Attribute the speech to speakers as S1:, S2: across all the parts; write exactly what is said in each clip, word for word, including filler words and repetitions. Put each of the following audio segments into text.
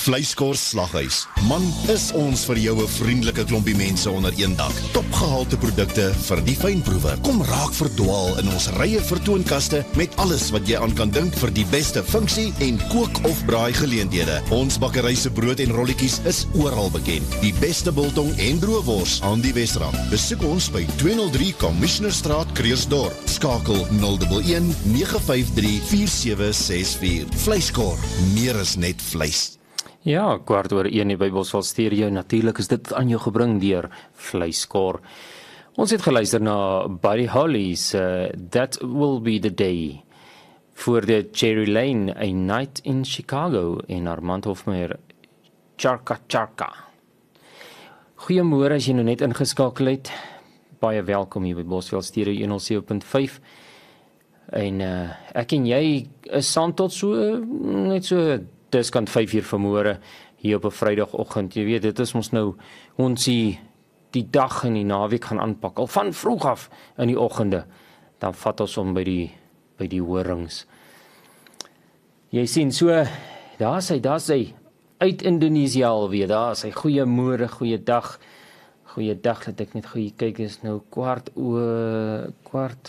S1: Vleiskor Slaghuis. Man, is ons vir jou 'n vriendelike klompie mense onder een dak. Topgehalte produkte vir die fynproewer. Kom raak verdwaal in ons rye vertoonkaste met alles wat jy aan kan dink vir die beste funksie en kook of braai geleenthede. Ons bakkery se brood en rolletjies is oral bekend. Die beste biltong en droëwors aan die Wesrand. Besoek ons by tweehonderd drie Commissionerstraat, Kreersdorp. Skakel nul een een nege vyf drie vier sewe ses vier. Vleiskor, meer as net vleis.
S2: Ja, kwart oor een hier by Bosveld Stereo. Natuurlik is dit aan jou gebring deur Vleiskor. Ons het geluister na Buddy Holly's uh, That Will Be The Day. Voor de Cherry Lane, A Night in Chicago en Armand Hofmeyer, Charka Charka. Goeiemôre as jy nou net ingeskakel het. Baie welkom hier by Bosveld Stereo honderd sewe punt vyf. En uh, ek en jy is saam tot so, net so, dis kant vyf uur vanmôre, hier op 'n Vrydagoggend. Jy weet, dit is ons nou, ons die, die dag en die naweek gaan aanpak, al van vroeg af in die oggende, dan vat ons om by die, by die horings. Jy sien, so, daar is hy, daar is hy, uit Indonesië alweer, daar is hy, goeiemôre, goeiedag, goeiedag, dat ek net goeie kyk, is nou kwart oor, kwart,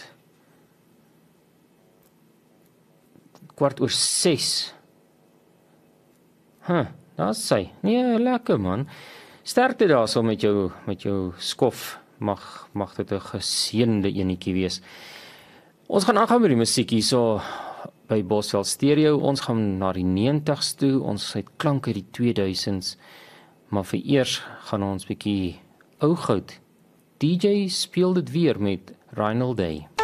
S2: kwart oor ses. Huh, daar is sy. Nee, lekker man. Sterkte daar so met jou, met jou skof. Mag, mag dit 'n geseënde enetjie wees. Ons gaan aangaan met die musiek hier so by Bosveld Stereo. Ons gaan na die negentigs toe. Ons het klank uit die tweeduisends. Maar vir eers gaan ons bietjie ou goud. D J speel dit weer met Reinald Day.